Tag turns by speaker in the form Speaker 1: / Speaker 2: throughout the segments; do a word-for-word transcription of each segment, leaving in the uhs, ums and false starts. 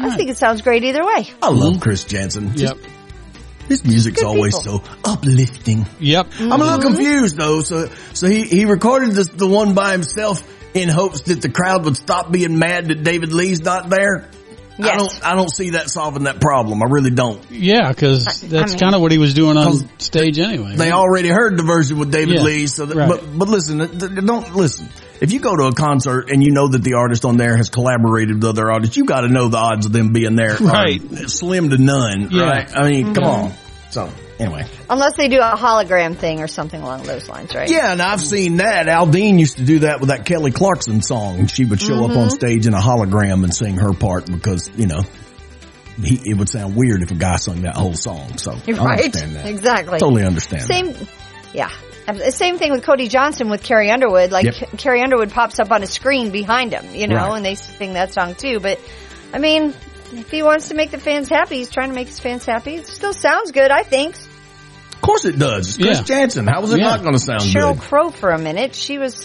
Speaker 1: I think it sounds great either way.
Speaker 2: I love Chris Janson.
Speaker 3: Yep.
Speaker 2: His music's
Speaker 1: Good
Speaker 2: always
Speaker 1: people.
Speaker 2: so uplifting.
Speaker 3: Yep.
Speaker 2: Mm-hmm. I'm a little confused though. So, so he, he recorded this, the one by himself in hopes that the crowd would stop being mad that David Lee's not there.
Speaker 1: Yes.
Speaker 2: I don't, I don't see that solving that problem. I really don't.
Speaker 3: Yeah, because that's
Speaker 1: I mean,
Speaker 3: kind of what he was doing on stage anyway.
Speaker 2: They
Speaker 3: right?
Speaker 2: already heard the version with David
Speaker 3: Yeah,
Speaker 2: Lee. So, that,
Speaker 3: right.
Speaker 2: but, but listen, don't listen. If you go to a concert and you know that the artist on there has collaborated with other artists, you got to know the odds of them being there
Speaker 3: Right.
Speaker 2: are slim to none,
Speaker 3: Yeah.
Speaker 2: right? I mean, come on. So, anyway.
Speaker 1: Unless they do a hologram thing or something along those lines, right?
Speaker 2: Yeah, and I've seen that. Aldine used to do that with that Kelly Clarkson song. She would show
Speaker 1: Mm-hmm.
Speaker 2: up on stage in a hologram and sing her part because, you know, he, it would sound weird if a guy sung that whole song. So, I
Speaker 1: Right?
Speaker 2: understand that.
Speaker 1: Exactly.
Speaker 2: Totally understand that.
Speaker 1: Same, yeah. Same thing with Cody Johnson with Carrie Underwood. Like,
Speaker 2: Yep.
Speaker 1: Carrie Underwood pops up on a screen behind him, you know,
Speaker 2: Right.
Speaker 1: and they sing that song too. But, I mean, if he wants to make the fans happy, he's trying to make his fans happy. It still sounds good, I think.
Speaker 2: Of course it does. It's Chris
Speaker 3: Yeah.
Speaker 2: Janson. How was it
Speaker 3: Yeah.
Speaker 2: not going to sound
Speaker 1: Cheryl
Speaker 2: good?
Speaker 1: Crow for a minute. She was,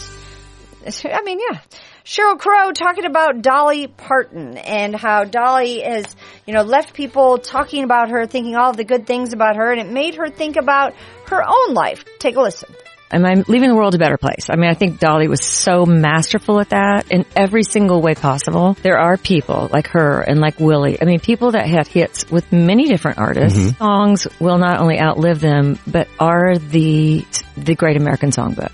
Speaker 1: I mean, yeah. Cheryl Crow talking about Dolly Parton and how Dolly has, you know, left people talking about her, thinking all of the good things about her, and it made her think about her own life. Take a listen.
Speaker 4: Am I leaving the world a better place? I mean, I think Dolly was so masterful at that in every single way possible. There are people like her and like Willie. I mean, people that had hits with many different artists.
Speaker 2: Mm-hmm.
Speaker 4: Songs will not only outlive them, but are the the Great American Songbook.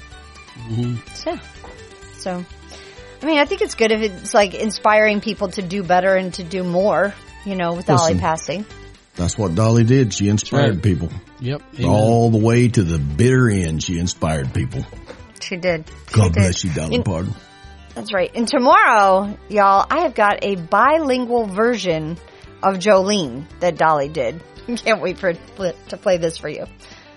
Speaker 1: So, so, I mean, I think it's good if it's like inspiring people to do better and to do more, you know, with Dolly
Speaker 2: Listen.
Speaker 1: passing.
Speaker 2: That's what Dolly did. She inspired
Speaker 3: Right.
Speaker 2: people.
Speaker 3: Yep. Amen.
Speaker 2: All the way to the bitter end, she inspired people.
Speaker 1: She did. She
Speaker 2: God
Speaker 1: did.
Speaker 2: bless you, Dolly
Speaker 1: In-
Speaker 2: Parton.
Speaker 1: That's right. And tomorrow, y'all, I have got a bilingual version of Jolene that Dolly did. Can't wait for to play this for you.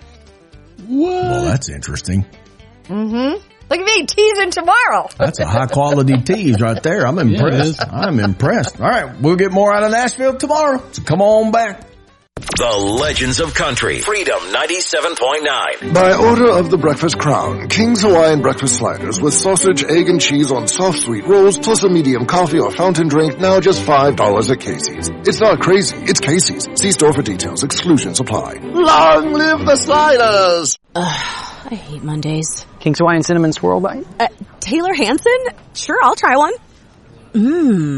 Speaker 3: What?
Speaker 2: Well, that's interesting.
Speaker 1: Mm-hmm. Look at me teasing tomorrow.
Speaker 2: That's a high quality tease right there. I'm
Speaker 3: Yeah, it
Speaker 2: impressed.
Speaker 3: is.
Speaker 2: I'm impressed. All right. We'll get more out of Nashville tomorrow. So come on back.
Speaker 5: The Legends of Country. Freedom ninety-seven point nine.
Speaker 6: By order of the Breakfast Crown, King's Hawaiian Breakfast Sliders with sausage, egg, and cheese on soft sweet rolls plus a medium coffee or fountain drink, now just five dollars at Casey's. It's not crazy, it's Casey's. See store for details. Exclusions apply. Long live the sliders!
Speaker 7: I hate Mondays.
Speaker 8: King's Hawaiian Cinnamon Swirl Bite?
Speaker 7: Uh, Taylor Hansen? Sure, I'll try one. Mmm.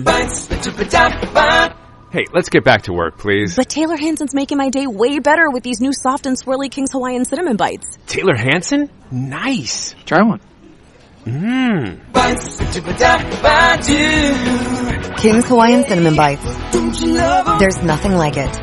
Speaker 9: Hey, let's get back to work, please.
Speaker 7: But Taylor Hansen's making my day way better with these new soft and swirly King's Hawaiian Cinnamon Bites.
Speaker 9: Taylor Hansen? Nice.
Speaker 8: Try one.
Speaker 9: Mmm.
Speaker 10: King's Hawaiian Cinnamon Bites. There's nothing like it.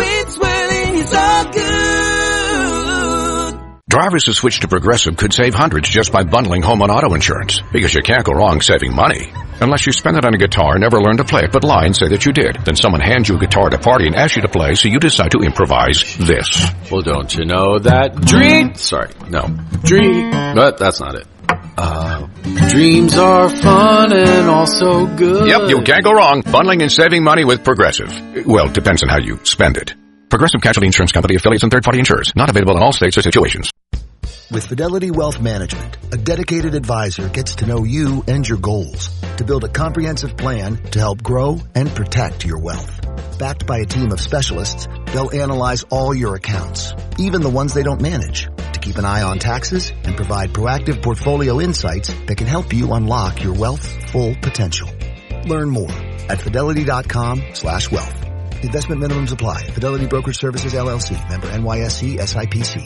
Speaker 11: Drivers who switch to Progressive could save hundreds just by bundling home and auto insurance, because you can't go wrong saving money. Unless you spend it on a guitar, never learn to play it, but lie and say that you did. Then someone hands you a guitar at a party and asks you to play, so you decide to improvise this.
Speaker 12: Well, don't you know that dream... Sorry, no. Dream... But that's not it. Uh, dreams are fun and also good.
Speaker 11: Yep, you can't go wrong bundling and saving money with Progressive. Well, depends on how you spend it. Progressive Casualty Insurance Company, affiliates, and third-party insurers. Not available in all states or situations.
Speaker 13: With Fidelity Wealth Management, a dedicated advisor gets to know you and your goals to build a comprehensive plan to help grow and protect your wealth. Backed by a team of specialists, they'll analyze all your accounts, even the ones they don't manage, to keep an eye on taxes and provide proactive portfolio insights that can help you unlock your wealth's full potential. Learn more at fidelity.com slash wealth. Investment minimums apply. Fidelity Brokerage Services, L L C. Member N Y S E S I P C.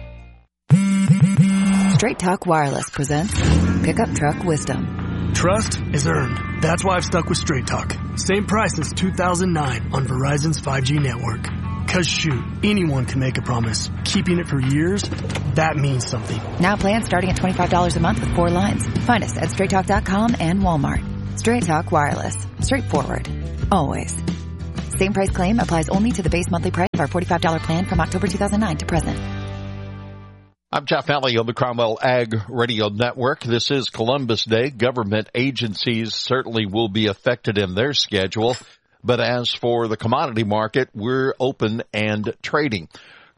Speaker 10: Straight Talk Wireless presents Pickup Truck Wisdom.
Speaker 14: Trust is earned. That's why I've stuck with Straight Talk. Same price since two thousand nine on Verizon's five G network. Cause shoot, anyone can make a promise. Keeping it for years, that means something.
Speaker 10: Now plans starting at twenty-five dollars a month with four lines. Find us at straight talk dot com and Walmart. Straight Talk Wireless. Straightforward. Always. Same price claim applies only to the base monthly price of our forty-five dollars plan from October two thousand nine to present.
Speaker 15: I'm Jeff Alley on the Cromwell Ag Radio Network. This is Columbus Day. Government agencies certainly will be affected in their schedule. But as for the commodity market, we're open and trading.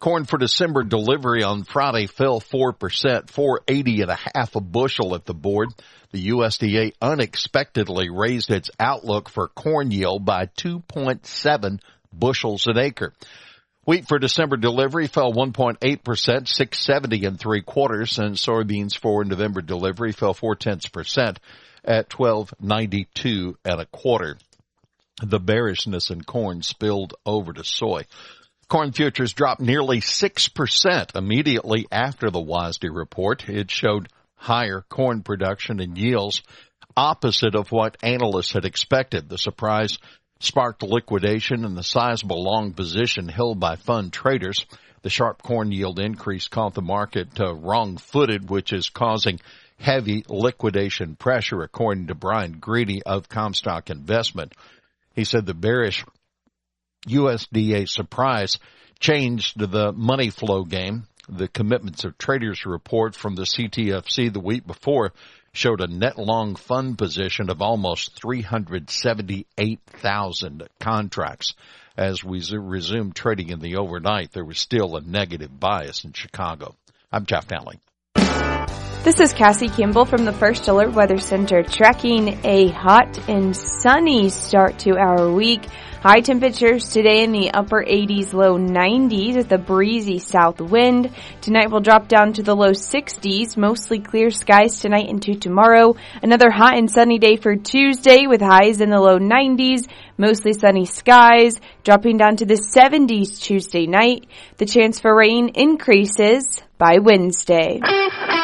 Speaker 15: Corn for December delivery on Friday fell four percent, four eighty and a half a bushel at the board. The U S D A unexpectedly raised its outlook for corn yield by two point seven bushels an acre. Wheat for December delivery fell one point eight percent, six seventy and three quarters, and soybeans for November delivery fell four tenths percent at twelve ninety-two and a quarter. The bearishness in corn spilled over to soy. Corn futures dropped nearly six percent immediately after the W A S D report. It showed higher corn production and yields, opposite of what analysts had expected. The surprise sparked liquidation in the sizable long position held by fund traders. The sharp corn yield increase caught the market uh, wrong-footed, which is causing heavy liquidation pressure, according to Brian Greedy of Comstock Investment. He said the bearish U S D A surprise changed the money flow game. The commitments of traders report from the C T F C the week before showed a net long fund position of almost three hundred seventy-eight thousand contracts. As we resumed trading in the overnight, there was still a negative bias in Chicago. I'm Jeff Nally.
Speaker 8: This is Cassie Kimball from the First Alert Weather Center, tracking a hot and sunny start to our week. High temperatures today in the upper eighties, low nineties with a breezy south wind. Tonight will drop down to the low sixties, mostly clear skies tonight into tomorrow. Another hot and sunny day for Tuesday with highs in the low nineties, mostly sunny skies, dropping down to the seventies Tuesday night. The chance for rain increases by Wednesday.